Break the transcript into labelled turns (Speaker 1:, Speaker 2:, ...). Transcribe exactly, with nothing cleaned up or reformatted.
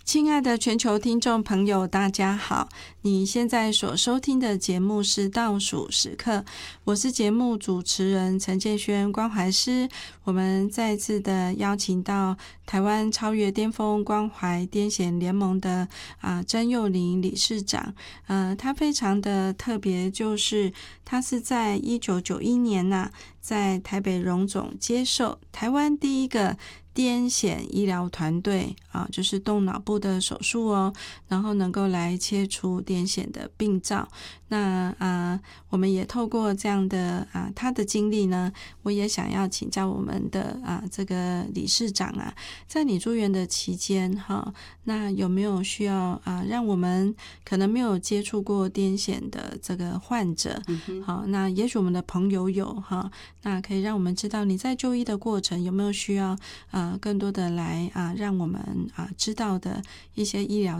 Speaker 1: 亲爱的全球听众朋友，大家好！你现在所收听的节目是倒数时刻，我是节目主持人陈建轩关怀师。我们再次的邀请到台湾超越巅峰关怀癫痫联盟的啊曾幼玲理事长。呃，他非常的特别，就是他是在一九九一年呐、啊，在台北荣总接受台湾第一个癫痫医疗团队啊，就是动脑部的手术哦，然后能够来切除癫痫的病灶。那啊，我们也透过这样的啊他的经历呢，我也想要请教我们的啊这个理事长啊，在你住院的期间哈，那有没有需要啊让我们可能没有接触过癫痫的这个患者，
Speaker 2: 嗯、
Speaker 1: 好，那也许我们的朋友有哈，那可以让我们知道你在就医的过程有没有需要啊更多的来啊让我们啊知道的一些医疗